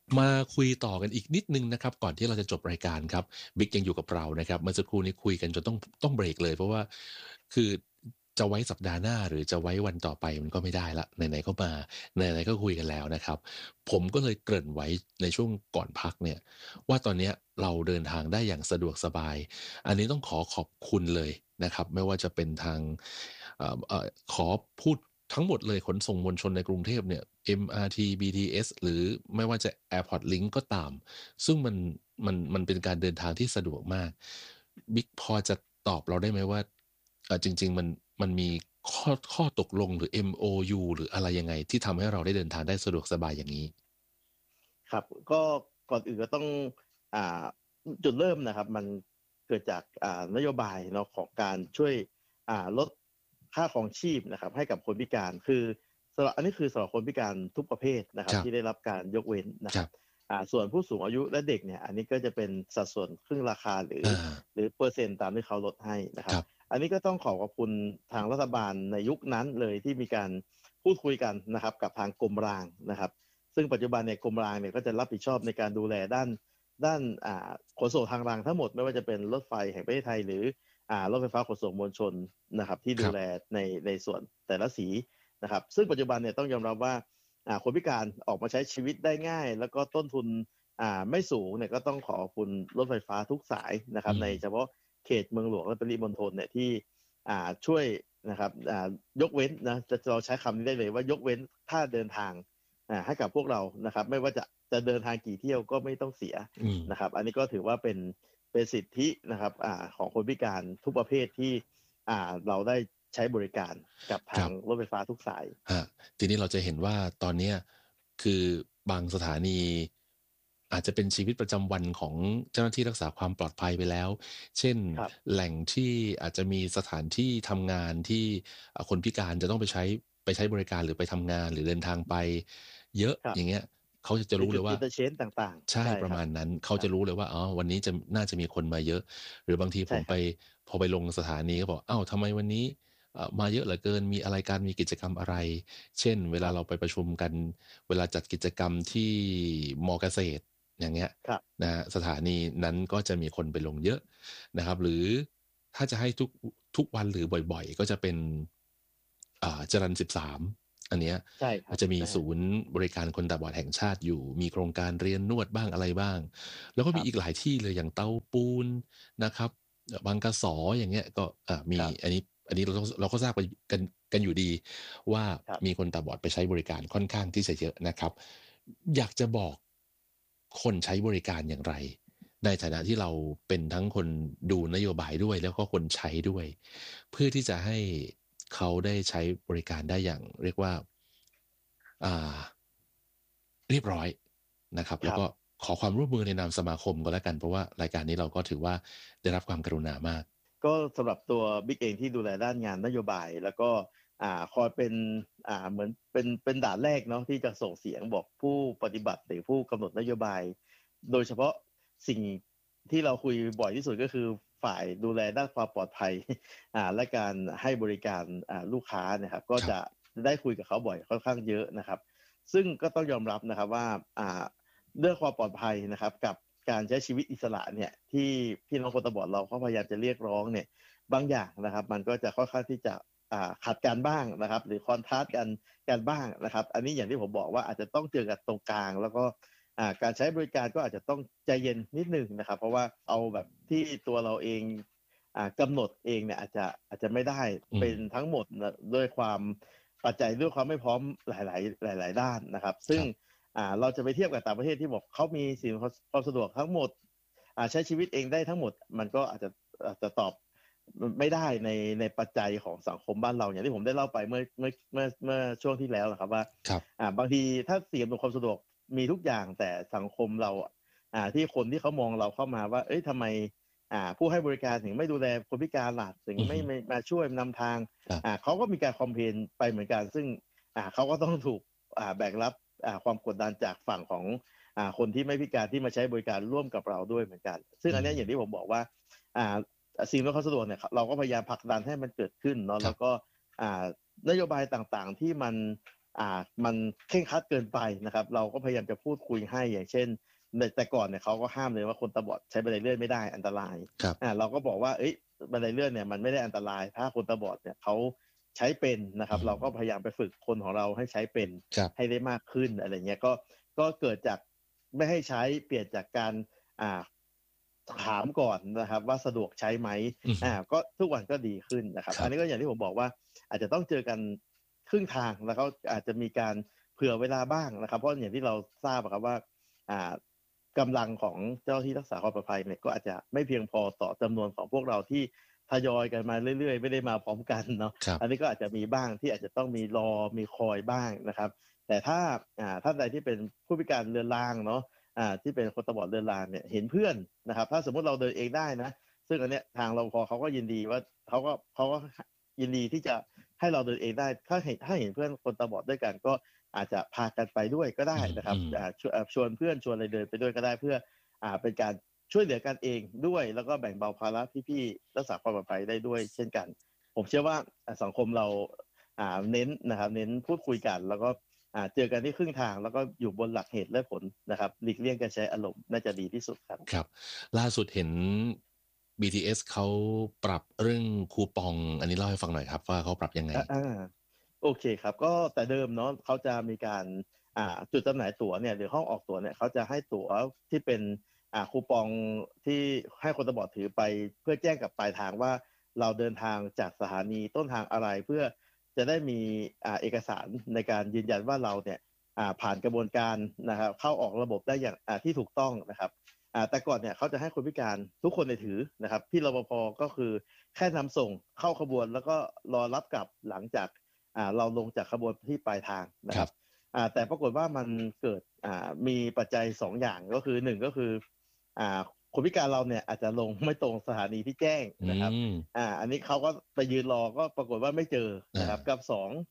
มาคุยต่อกันอีกนิดนึงนะครับก่อนที่เราจะจบรายการครับบิ๊กยังอยู่กับเรานะครับเมื่อสักครู่นี้คุยกันจนต้องเบรกเลยเพราะว่าคือจะไว้สัปดาห์หน้าหรือจะไว้วันต่อไปมันก็ไม่ได้ละไหนๆก็มาไหนๆก็คุยกันแล้วนะครับผมก็เลยเกริ่นไว้ในช่วงก่อนพักเนี่ยว่าตอนเนี้ยเราเดินทางได้อย่างสะดวกสบายอันนี้ต้องขอบคุณเลยนะครับไม่ว่าจะเป็นทางขอพูดทั้งหมดเลยขนส่งมวลชนในกรุงเทพเนี่ย MRT BTS หรือไม่ว่าจะ Airport Link ก็ตามซึ่งมันเป็นการเดินทางที่สะดวกมากบิ๊กพอจะตอบเราได้ไหมว่าจริงๆมันมีข้อตกลงหรือ MOU หรืออะไรยังไงที่ทำให้เราได้เดินทางได้สะดวกสบายอย่างนี้ครับก็ก่อนอื่นก็ต้องอ่าจุดเริ่มนะครับมันเกิดจากนโยบายเนาะของการช่วยลดค่าครองชีพนะครับให้กับคนพิการคืออันนี้คือสำหรับคนพิการทุกประเภทนะครับครับที่ได้รับการยกเว้นนะครับครับส่วนผู้สูงอายุและเด็กเนี่ยอันนี้ก็จะเป็นสัดส่วนครึ่งราคาอ่าหรือเปอร์เซ็นต์ตามที่เขาลดให้นะครับครับอันนี้ก็ต้องขอบคุณทางรัฐบาลในยุคนั้นเลยที่มีการพูดคุยกันนะครับกับทางกรมรางนะครับ ซึ่งปัจจุบันเนี่ยกรมรางเนี่ยก็จะรับผิดชอบในการดูแลด้านขนส่งทางรางทั้งหมดไม่ว่าจะเป็นรถไฟแห่งประเทศไทยหรือรถไฟฟ้าขนส่งมวลชนนะครับที่ครับดูแลในส่วนแต่ละสีนะครับซึ่งปัจจุบันเนี่ยต้องยอมรับว่าคนพิการออกมาใช้ชีวิตได้ง่ายแล้วก็ต้นทุนไม่สูงเนี่ยก็ต้องขอบคุณรถไฟฟ้าทุกสายนะครับอืมในเฉพาะเขตเมืองหลวงและปริมณฑลเนี่ยที่ช่วยนะครับยกเว้นนะจะเราใช้คำนี้ได้เลยว่ายกเว้นค่าเดินทาง ให้กับพวกเรานะครับไม่ว่าจะเดินทางกี่เที่ยวก็ไม่ต้องเสียอืมนะครับอันนี้ก็ถือว่าเป็นสิทธินะครับของคนพิการทุกประเภทที่เราได้ใช้บริการกับทางครับรถไฟฟ้าทุกสายฮะทีนี้เราจะเห็นว่าตอนเนี้ยคือบางสถานีอาจจะเป็นชีวิตประจำวันของเจ้าหน้าที่รักษาความปลอดภัยไปแล้วเช่นครับแหล่งที่อาจจะมีสถานที่ทำงานที่คนพิการจะต้องไปใช้บริการหรือไปทำงานหรือเดินทางไปเยอะครับอย่างเงี้ยเขาจะเป็นจุดรู้เลยว่าอินเตอร์เชนต่างๆใช่ใช่ครับประมาณนั้นเขาครับจะรู้เลยว่าอ๋อวันนี้น่าจะมีคนมาเยอะหรือบางทีผมไปใช่ครับพอไปลงสถานีก็บอกอ้าวทำไมวันนี้ มาเยอะเหลือเกินมีอะไรการมีกิจกรรมอะไร เช่นเวครับลาเราไปประชุมกันเวลาจัดกิจกรรมที่มอเกษตรอย่างเงี้ยครับนะฮะสถานีนั้นก็จะมีคนไปลงเยอะนะครับหรือถ้าจะให้ทุกวันหรือบ่อยๆก็จะเป็นจรัญ13อันเนี้ยใช่ครับจะมีศูนย์บริการคนตาบอดแห่งชาติอยู่มีโครงการเรียนนวดบ้างอะไรบ้างแล้วก็ครับมีอีกหลายที่เลยอย่างเตาปูนนะครับบางกะสออย่างเงี้ยก็มีครับอันนี้เราก็ทราบกันอยู่ดีว่าครับมีคนตาบอดไปใช้บริการค่อนข้างที่จะเยอะนะครับอยากจะบอกคนใช้บริการอย่างไรในฐานะที่เราเป็นทั้งคนดูนโยบายด้วยแล้วก็คนใช้ด้วยเพื่อที่จะให้เขาได้ใช้บริการได้อย่างเรียกว่าอ่าเรียบร้อยนะครับแล้วก็ครับขอความร่วมมือในนามสมาคมก็แล้วกันเพราะว่ารายการนี้เราก็ถือว่าได้รับความกรุณามากก็สำหรับตัวบิ๊กเองที่ดูแลด้านงานนโยบายแล้วก็คอยเป็นเหมือนเป็นด่านแรกเนาะที่จะส่งเสียงบอกผู้ปฏิบัติหรือผู้กำหนดนโยบายโดยเฉพาะสิ่งที่เราคุยบ่อยที่สุดก็คือฝ่ายดูแลด้านความปลอดภัยและการให้บริการลูกค้านะครับก็จะครับได้คุยกับเขาบ่อยค่อนข้างเยอะนะครับซึ่งก็ต้องยอมรับนะครับว่าเรื่องความปลอดภัยนะครับกับการใช้ชีวิตอิสระเนี่ยที่พี่น้องคนตาบอดเราเขาพยายามจะเรียกร้องเนี่ยบางอย่างนะครับมันก็จะค่อนข้างที่จะขัดกันบ้างนะครับหรือคอนทราสต์กันบ้างนะครับอันนี้อย่างที่ผมบอกว่าอาจจะต้องเจอกันตรงกลางแล้วก็การใช้บริการก็อาจจะต้องใจเย็นนิดนึงนะครับเพราะว่าเอาแบบที่ตัวเราเองกำหนดเองเนี่ยอาจจะไม่ได้อืมเป็นทั้งหมดนะด้วยความปัจจัยด้วยความไม่พร้อมหลายด้านนะครับซึ่งครับเราจะไปเทียบกับต่างประเทศที่บอกเขามีสิ่งความสะดวกทั้งหมดใช้ชีวิตเองได้ทั้งหมดมันก็อาจจะตอบไม่ได้ในปัจจัยของสังคมบ้านเราอย่างที่ผมได้เล่าไปเมื่อช่วงที่แล้วนะครับว่าครับบางทีถ้าสิ่งอำนวยความสะดวกมีทุกอย่างแต่สังคมเราที่คนที่เขามองเราเข้ามาว่าเอ้ยทำไมผู้ให้บริการถึงไม่ดูแลคนพิการล่ะถึงอือฮึไม่มาช่วยนำทางครับเขาก็มีการคอมเพลนไปเหมือนกันซึ่งเขาก็ต้องถูกแบกรับ ความกดดันจากฝั่งของคนที่ไม่พิการที่มาใช้บริการร่วมกับเราด้วยเหมือนกันซึ่งอืมอันนี้อย่างที่ผมบอกว่าอ่าสิ่งอำนวยความสะดวกเนี่ยเราก็พยายามผลักดันให้มันเกิดขึ้นเนาะครับแล้วก็อ่านโยบายต่างๆที่มันมันเคร่งครัดเกินไปนะครับเราก็พยายามจะพูดคุยให้อย่างเช่นแต่ก่อนเนี่ยเขาก็ห้ามเลยว่าคนตาบอดใช้บันไดเลื่อนไม่ได้อันตรายเราก็บอกว่าบันไดเลื่อนเนี่ยมันไม่ได้อันตรายถ้าคนตาบอดเนี่ยเขาใช้เป็นนะครับเราก็พยายามไปฝึกคนของเราให้ใช้เป็นให้ได้มากขึ้นอะไรเงี้ยก็เกิดจากไม่ให้ใช้เปลี่ยนจากการถามก่อนนะครับว่าสะดวกใช้ไหมก็ทุกวันก็ดีขึ้นนะครับอันนี้ก็อย่างที่ผมบอกว่าอาจจะต้องเจอกันครึ่งทางแล้วก็อาจจะมีการเผื่อเวลาบ้างนะครับเพราะอย่างที่เราทราบครับว่ากำลังของเจ้าที่รักษาความปลอดภัยเนี่ยก็อาจจะไม่เพียงพอต่อจำนวนของพวกเราที่ทยอยกันมาเรื่อยๆไม่ได้มาพร้อมกันเนาะอันนี้ก็อาจจะมีบ้างที่อาจจะต้องมีรอมีคอยบ้างนะครับแต่ถ้าท่านใดที่เป็นผู้พิการเรือนรางเนาะที่เป็นคนตาบอดเรือนรางเนี่ยเห็นเพื่อนนะครับถ้าสมมุติเราเดินเองได้นะซึ่งอันเนี้ยทางรปภเขาก็ยินดีว่าเขาก็ยินดีที่จะให้เราเดินเองได้ถ้าเห็นเพื่อนคนตาบอดด้วยกันก็อาจจะพากันไปด้วยก็ได้นะครับชวนเพื่อนชวนอะไรเดินไปด้วยก็ได้เพื่อเป็นการช่วยเหลือกันเองด้วยแล้วก็แบ่งเบาภาระพี่ๆรักษาความปลอดภัยได้ด้วยเช่นกันผมเชื่อว่าสังคมเราเน้นนะครับเน้นพูดคุยกันแล้วก็เจอกันที่ครึ่งทางแล้วก็อยู่บนหลักเหตุและผลนะครับหลีกเลี่ยงการใช้อารมณ์น่าจะดีที่สุดครับครับล่าสุดเห็น BTS เขาปรับเรื่องคูปองอันนี้เล่าให้ฟังหน่อยครับว่าเขาปรับยังไงโอเคครับก็แต่เดิมเนาะเขาจะมีการจุดจำหน่ายตั๋วเนี่ยหรือห้องออกตั๋วเนี่ยเขาจะให้ตั๋วที่เป็นคูปองที่ให้คนตาบอดถือไปเพื่อแจ้งกับปลายทางว่าเราเดินทางจากสถานีต้นทางอะไรเพื่อจะได้มีเอกสารในการยืนยันว่าเราเนี่ยผ่านกระบวนการนะครับเข้าออกระบบได้อย่างที่ถูกต้องนะครับแต่ก่อนเนี่ยเขาจะให้คนพิการทุกคนในถือนะครับพี่รปภก็คือแค่นำส่งเข้าขบวนแล้วก็รอรับกลับหลังจากเราลงจากขบวนที่ปลายทางนะครับแต่ปรากฏว่ามันเกิดมีปัจจัย2อย่างก็คือ1ก็คือคนพิการเราเนี่ยอาจจะลงไม่ตรงสถานีที่แจ้งนะครับอันนี้เขาก็ไปยืนรอก็ปรากฏว่าไม่เจอนะครับกับ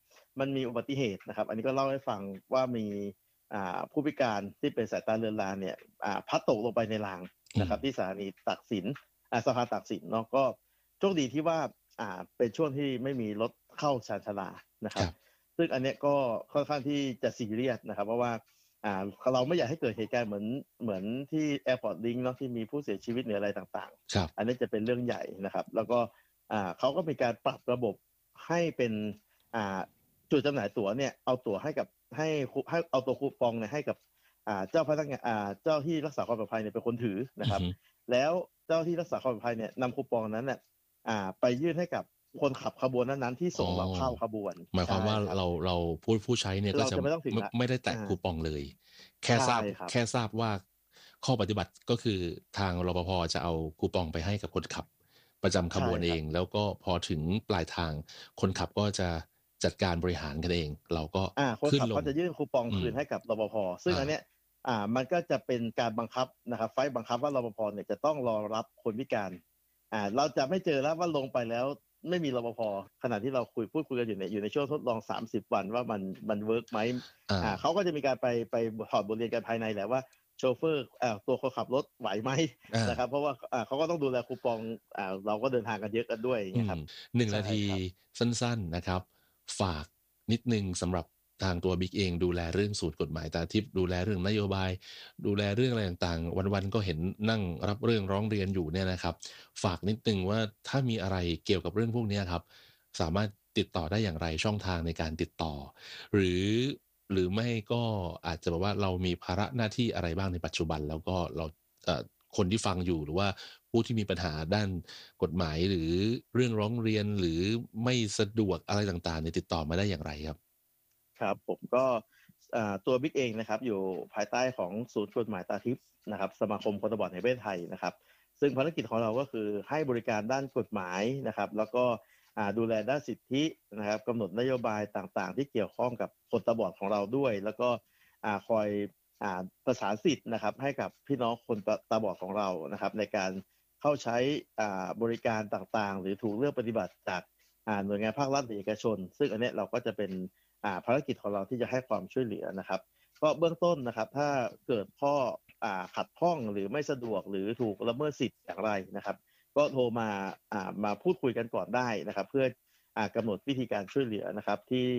2มันมีอุบัติเหตุนะครับอันนี้ก็เล่าให้ฟังว่ามีผู้พิการที่เป็นสายตาเรือนรางเนี่ยพลัดตกลงไปในรางนะครับที่สถานีตักสินสะพานตักสินเนาะก็โชคดีที่ว่าเป็นช่วงที่ไม่มีรถเข้าชานชาลานะครับซึ่งอันเนี้ยก็ค่อนข้างที่จะซีเรียสนะครับเพราะว่าเราไม่อยากให้เกิดเหตุการณ์เหมือนที่ Airport Link เนาะที่มีผู้เสียชีวิตหรืออะไรต่างๆอันนี้จะเป็นเรื่องใหญ่นะครับแล้วก็เขาก็มีการปรับระบบให้เป็นจุดจำหน่ายตั๋วเนี่ยเอาตั๋วให้เอาตัวคูปองเนี่ยให้กับเจ้าพนักงานเจ้าที่รักษาความปลอดภัยเนี่ยเป็นคนถือนะครับแล้วเจ้าที่รักษาความปลอดภัยเนี่ยนำคูปองนั้นเนี่ยไปยื่นให้กับคนขับขบวนนั้นๆที่ส่งเราเข้าขบวนหมายความว่าเราผู้ใช้เนี่ยก็จะไม่ได้แตะคูปองเลยแค่ทราบว่าข้อปฏิบัติก็คือทางรปภจะเอาคูปองไปให้กับคนขับประจำขบวนเองแล้วก็พอถึงปลายทางคนขับก็จะจัดการบริหารกันเองเราก็ขึ้นลงเขาจะยื่นคูปองคืนให้กับรปภซึ่งอันเนี้ยมันก็จะเป็นการบังคับนะครับไฟบังคับว่ารปภเนี่ยจะต้องรอรับคนพิการเราจะไม่เจอแล้วว่าลงไปแล้วไม่มีรปภขณะที่เราพูดคุยกันอยู่ในช่วงทดลอง30 วันว่ามันเวิร์กไหมเขาก็จะมีการไปถอดบทเรียนกันภายในแหละว่าโชเฟอร์ตัวคนขับรถไหวไหมนะครับเพราะว่าเขาก็ต้องดูแลคูปองเราก็เดินทางกันเยอะกันด้วยนะครับ 1 นาทีสั้นๆนะครับฝากนิดนึงสำหรับทางตัวบิ๊กเองดูแลเรื่องสูตรกฎหมายตาทิพย์ดูแลเรื่องนโยบายดูแลเรื่องอะไรต่างๆวันๆก็เห็นนั่งรับเรื่องร้องเรียนอยู่เนี่ยนะครับฝากนิดนึงว่าถ้ามีอะไรเกี่ยวกับเรื่องพวกนี้ครับสามารถติดต่อได้อย่างไรช่องทางในการติดต่อหรือไม่ก็อาจจะบอกว่าเรามีภาระหน้าที่อะไรบ้างในปัจจุบันแล้วก็เราคนที่ฟังอยู่หรือว่าผู้ที่มีปัญหาด้านกฎหมายหรือเรื่องร้องเรียนหรือไม่สะดวกอะไรต่างๆเนี่ยติดต่อมาได้อย่างไรครับครับผมก็ตัวบิ๊กเองนะครับอยู่ภายใต้ของศูนย์กฎหมายตาทิพย์นะครับสมาคมคนตาบอดแห่งประเทศไทยนะครับซึ่งภารกิจของเราก็คือให้บริการด้านกฎหมายนะครับแล้วก็ดูแลด้านสิทธินะครับกำหนดนโยบายต่างๆที่เกี่ยวข้องกับคนตาบอดของเราด้วยแล้วก็คอยประสานสิทธิ์นะครับให้กับพี่น้องคนตาบอดของเรานะครับในการเข้าใช้บริการต่างๆหรือถูกเลือกปฏิบัติจากหน่วยงานภาครัฐหรือเอกชนซึ่งอันนี้เราก็จะเป็นภารกิจของเราที่จะให้ความช่วยเหลือนะครับก็เบื้องต้นนะครับถ้าเกิดข้อขัดข้องหรือไม่สะดวกหรือถูกละเมิดสิทธิ์อย่างไรนะครับก็โทรมาพูดคุยกันก่อนได้นะครับเพื่อกำหนดวิธีการช่วยเหลือนะครับที่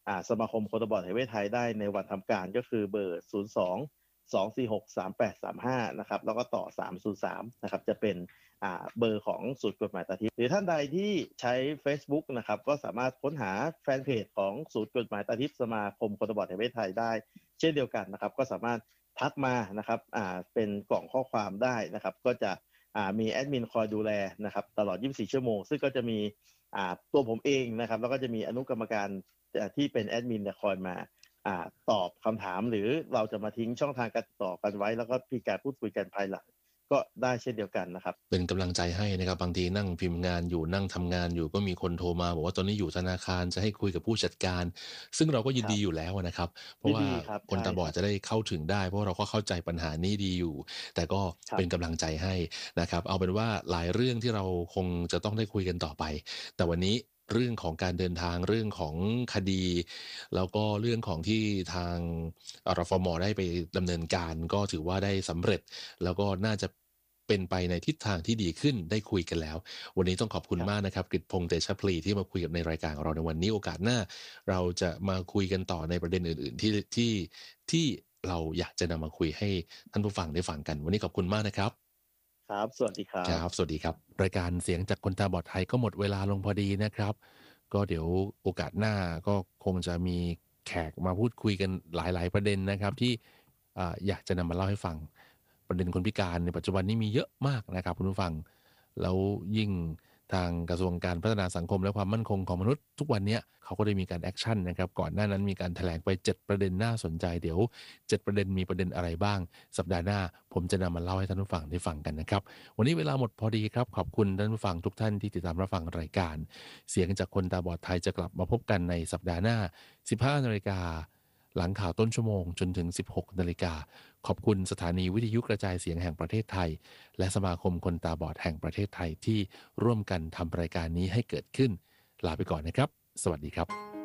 สมาคมคนตาบอดแห่งประเทศไทยได้ในวันทำการก็คือเบอร์02-246-3835นะครับแล้วก็ต่อ303นะครับจะเป็นเบอร์ของศูนย์กฎหมายตาทิพย์หรือท่านใดที่ใช้ Facebook นะครับก็สามารถค้นหาแฟนเพจของศูนย์กฎหมายตาทิพย์สมาคมคนตาบอดแห่งประเทศไทยได้เช่นเดียวกันนะครับก็สามารถทักมานะครับเป็นกล่องข้อความได้นะครับก็จะมีแอดมินคอยดูแลนะครับตลอด24ชั่วโมงซึ่งก็จะมีตัวผมเองนะครับแล้วก็จะมีอนุกรรมการที่เป็นแอดมินคอยมาตอบคำถามหรือเราจะมาทิ้งช่องทางการติดต่อกันไว้แล้วก็มีการพูดคุยกันภายหลังก็ได้เช่นเดียวกันนะครับเป็นกำลังใจให้นะครับบางทีนั่งพิมพ์งานอยู่นั่งทำงานอยู่ก็มีคนโทรมาบอกว่าตอนนี้อยู่ธนาคารจะให้คุยกับผู้จัดการซึ่งเราก็ยินดีอยู่แล้วนะครับเพราะว่าคนตาบอดจะได้เข้าถึงได้เพราะเราก็เข้าใจปัญหานี้ดีอยู่แต่ก็เป็นกำลังใจให้นะครับเอาเป็นว่าหลายเรื่องที่เราคงจะต้องได้คุยกันต่อไปแต่วันนี้เรื่องของการเดินทางเรื่องของคดีแล้วก็เรื่องของที่ทางรฟม.ได้ไปดำเนินการก็ถือว่าได้สำเร็จแล้วก็น่าจะเป็นไปในทิศทางที่ดีขึ้นได้คุยกันแล้ววันนี้ต้องขอบคุณมากนะครับกฤษพงษ์เตชะพลีที่มาคุยกับในรายการของเราในวันนี้โอกาสหน้าเราจะมาคุยกันต่อในประเด็นอื่นๆที่เราอยากจะนำมาคุยให้ท่านผู้ฟังได้ฟังกันวันนี้ขอบคุณมากนะครับครับสวัสดีครัครับสวัสดีครับรายการเสียงจากคนตาบอดไทยก็หมดเวลาลงพอดีนะครับก็เดี๋ยวโอกาสหน้าก็คงจะมีแขกมาพูดคุยกันหลายๆประเด็นนะครับที่อยากจะนำมาเล่าให้ฟังประเด็นคนพิการในปัจจุบันนี้มีเยอะมากนะครับคุณผู้ฟังแล้วยิ่งทางกระทรวงการพัฒนาสังคมและความมั่นคงของมนุษย์ทุกวันนี้เขาก็ได้มีการแอคชั่นนะครับก่อนหน้านั้นมีการแถลงไป7ประเด็นน่าสนใจเดี๋ยว7ประเด็นมีประเด็นอะไรบ้างสัปดาห์หน้าผมจะนำมาเล่าให้ท่านผู้ฟังได้ฟังกันนะครับวันนี้เวลาหมดพอดีครับขอบคุณท่านผู้ฟังทุกท่านที่ติดตามรับฟังรายการเสียงจากคนตาบอดไทยจะกลับมาพบกันในสัปดาห์หน้า 15 นาฬิกาหลังข่าวต้นชั่วโมงจนถึง 16 นาฬิกาขอบคุณสถานีวิทยุกระจายเสียงแห่งประเทศไทยและสมาคมคนตาบอดแห่งประเทศไทยที่ร่วมกันทำรายการนี้ให้เกิดขึ้นลาไปก่อนนะครับสวัสดีครับ